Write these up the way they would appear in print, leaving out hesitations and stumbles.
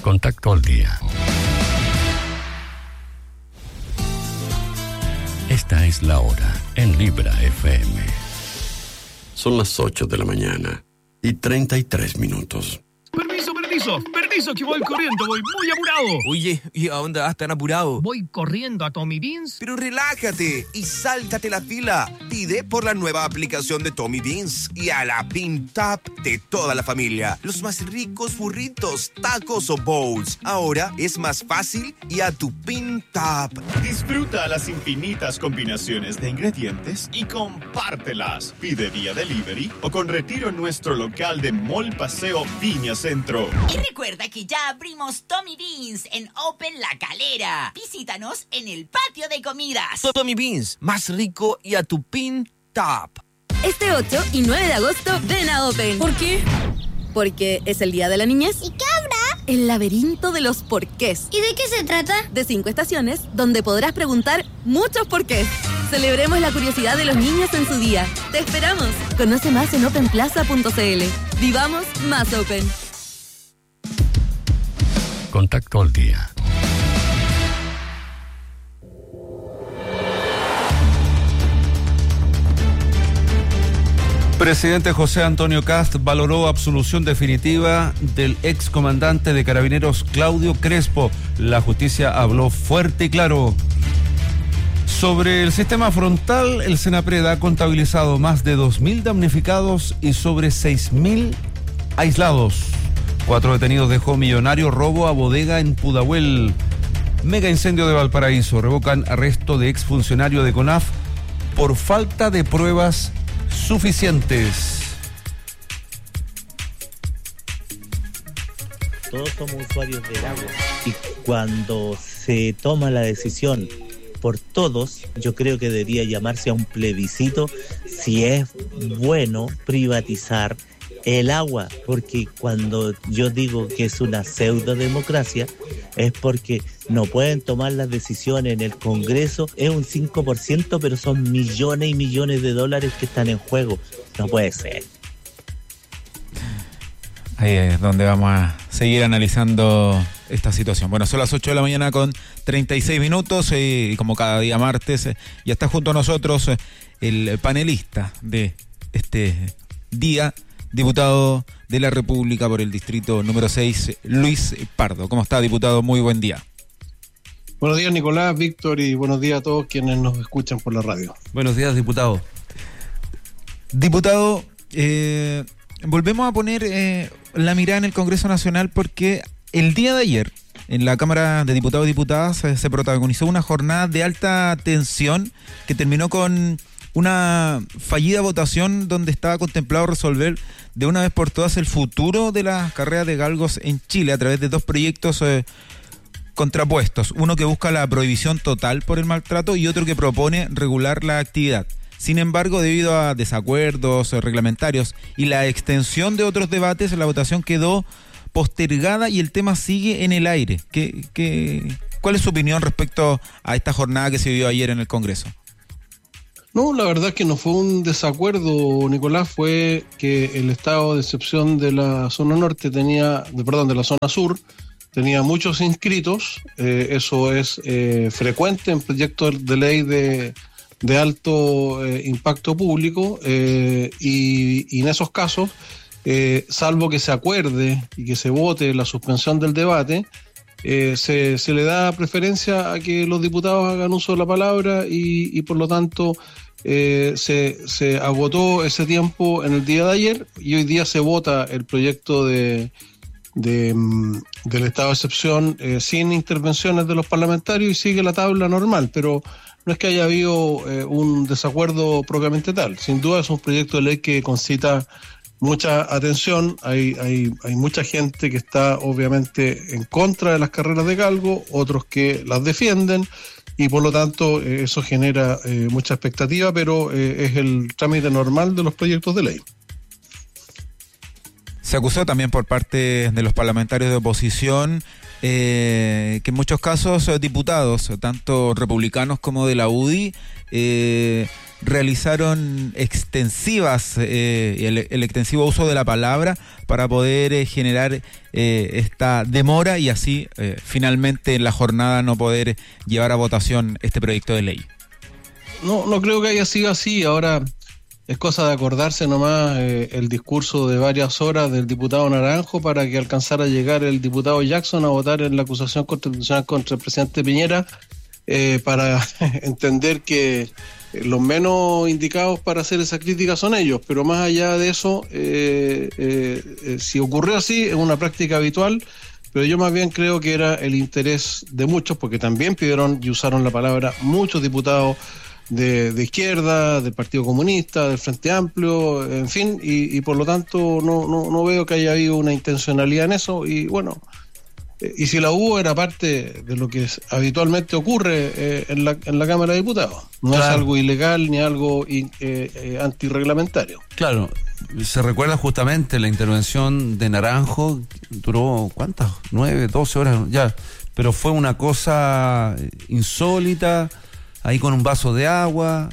Contacto al día. Esta es la hora en Libra FM. Son las 8 de la mañana y 33 minutos. Permiso, que voy corriendo, voy muy apurado. Oye, ¿y a dónde vas tan apurado? Voy corriendo a Tommy Beans. Pero relájate y sáltate la fila. Pide por la nueva aplicación de Tommy Beans y a la Bean Tap de toda la familia. Los más ricos burritos, tacos o bowls. Ahora es más fácil y a tu Bean Tap. Disfruta las infinitas combinaciones de ingredientes y compártelas. Pide vía delivery o con retiro en nuestro local de Mall Paseo Viña Centro. Y recuerda que ya abrimos Tommy Beans en Open La Calera. Visítanos en el patio de comidas. Tommy Beans, más rico y a tu Bean Tap. Este 8 y 9 de agosto ven a Open. ¿Por qué? Porque es el Día de la Niñez. ¿Y qué habrá? El laberinto de los porqués. ¿Y de qué se trata? De 5 estaciones donde podrás preguntar muchos porqués. Celebremos la curiosidad de los niños en su día. ¡Te esperamos! Conoce más en openplaza.cl. Vivamos más Open. Contacto al día. Presidente José Antonio Kast valoró absolución definitiva del excomandante de Carabineros Claudio Crespo. La justicia habló fuerte y claro. Sobre el sistema frontal, el Senapred ha contabilizado más de 2.000 damnificados y sobre 6.000 aislados. 4 detenidos dejó millonario robo a bodega en Pudahuel. Mega incendio de Valparaíso. Revocan arresto de exfuncionario de CONAF por falta de pruebas suficientes. Todos somos usuarios del agua y cuando se toma la decisión por todos, yo creo que debería llamarse a un plebiscito si es bueno privatizar el agua, porque cuando yo digo que es una pseudodemocracia es porque no pueden tomar las decisiones en el Congreso. Es un 5%, pero son millones y millones de dólares que están en juego. No puede ser. Ahí es donde vamos a seguir analizando esta situación. Bueno, son las 8 de la mañana con 36 minutos y como cada día martes ya está junto a nosotros el panelista de este día, diputado de la República por el distrito número 6, Luis Pardo. ¿Cómo está, diputado? Muy buen día. Buenos días, Nicolás, Víctor, y buenos días a todos quienes nos escuchan por la radio. Buenos días, diputado. Diputado, volvemos a poner la mirada en el Congreso Nacional porque el día de ayer en la Cámara de Diputados y Diputadas se protagonizó una jornada de alta tensión que terminó con una fallida votación donde estaba contemplado resolver de una vez por todas el futuro de las carreras de galgos en Chile a través de 2 proyectos contrapuestos. Uno que busca la prohibición total por el maltrato y otro que propone regular la actividad. Sin embargo, debido a desacuerdos reglamentarios y la extensión de otros debates, la votación quedó postergada y el tema sigue en el aire. ¿Cuál es su opinión respecto a esta jornada que se vivió ayer en el Congreso? No, la verdad es que no fue un desacuerdo, Nicolás, fue que el estado de excepción de la zona norte de la zona sur tenía muchos inscritos. Eso es frecuente en proyectos de ley de alto impacto público y en esos casos, salvo que se acuerde y que se vote la suspensión del debate, se le da preferencia a que los diputados hagan uso de la palabra y por lo tanto se agotó ese tiempo en el día de ayer y hoy día se vota el proyecto del estado de excepción sin intervenciones de los parlamentarios y sigue la tabla normal, pero no es que haya habido un desacuerdo propiamente tal. Sin duda es un proyecto de ley que concita mucha atención. Hay mucha gente que está obviamente en contra de las carreras de galgo, otros que las defienden y por lo tanto eso genera mucha expectativa, pero es el trámite normal de los proyectos de ley. Se acusó también por parte de los parlamentarios de oposición que en muchos casos diputados, tanto republicanos como de la UDI, realizaron extensivas, el extensivo uso de la palabra para poder generar esta demora y así finalmente en la jornada no poder llevar a votación este proyecto de ley. No creo que haya sido así. Ahora es cosa de acordarse nomás el discurso de varias horas del diputado Naranjo para que alcanzara a llegar el diputado Jackson a votar en la acusación constitucional contra el presidente Piñera, para entender que los menos indicados para hacer esa crítica son ellos. Pero más allá de eso, si ocurrió así, es una práctica habitual, pero yo más bien creo que era el interés de muchos, porque también pidieron y usaron la palabra muchos diputados de izquierda, del Partido Comunista, del Frente Amplio, en fin, y por lo tanto no veo que haya habido una intencionalidad en eso, y bueno, y si la hubo era parte de lo que habitualmente ocurre en la Cámara de Diputados, no claro. Es algo ilegal ni algo antirreglamentario. Claro, se recuerda justamente la intervención de Naranjo, duró ¿cuántas? 9, 12 horas ya, pero fue una cosa insólita, ahí con un vaso de agua,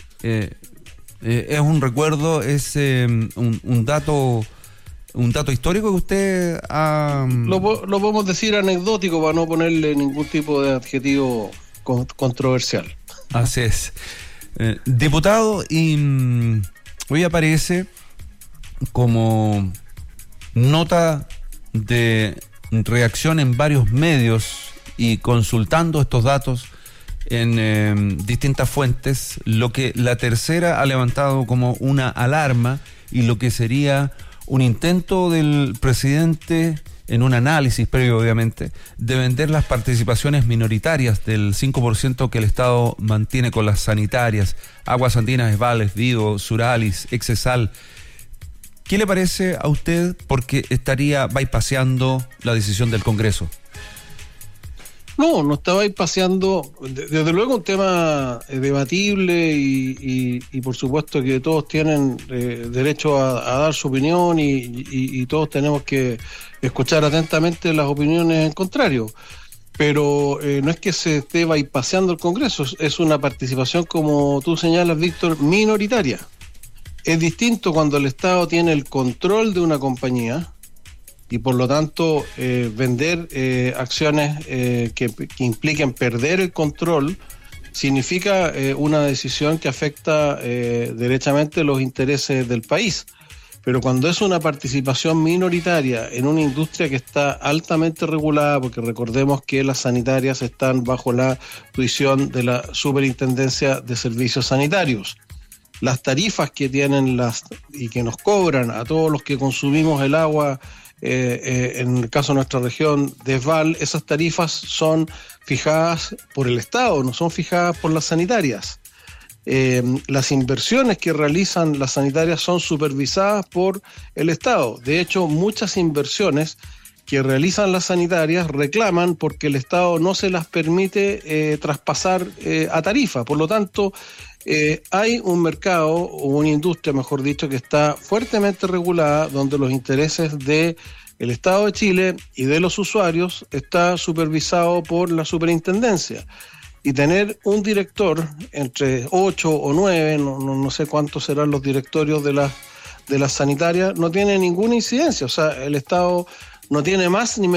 es un recuerdo, es un dato histórico que usted ha... Lo podemos decir anecdótico para no ponerle ningún tipo de adjetivo controversial. Así es. Diputado, y hoy aparece como nota de reacción en varios medios y consultando estos datos en distintas fuentes, lo que la Tercera ha levantado como una alarma y lo que sería un intento del presidente, en un análisis previo obviamente, de vender las participaciones minoritarias del 5% que el Estado mantiene con las sanitarias, Aguas Andinas, Esvales, Vigo, Suralis, Exesal. ¿Qué le parece a usted? Porque estaría bypaseando la decisión del Congreso. No estaba ahí paseando, desde luego un tema debatible y por supuesto que todos tienen derecho a dar su opinión y todos tenemos que escuchar atentamente las opiniones en contrario, pero no es que se esté bypaseando el Congreso, es una participación, como tú señalas, Víctor, minoritaria. Es distinto cuando el Estado tiene el control de una compañía y por lo tanto vender acciones que impliquen perder el control significa una decisión que afecta derechamente los intereses del país. Pero cuando es una participación minoritaria en una industria que está altamente regulada, porque recordemos que las sanitarias están bajo la jurisdicción de la Superintendencia de Servicios Sanitarios, las tarifas que tienen y que nos cobran a todos los que consumimos el agua, en el caso de nuestra región de Esval, esas tarifas son fijadas por el Estado, no son fijadas por las sanitarias. Las inversiones que realizan las sanitarias son supervisadas por el Estado. De hecho, muchas inversiones que realizan las sanitarias reclaman porque el Estado no se las permite traspasar a tarifa. Por lo tanto, hay un mercado, o una industria, mejor dicho, que está fuertemente regulada, donde los intereses del Estado de Chile y de los usuarios está supervisado por la superintendencia. Y tener un director, entre 8 o 9, no sé cuántos serán los directorios de las sanitarias, no tiene ninguna incidencia. O sea, el Estado no tiene más ni menos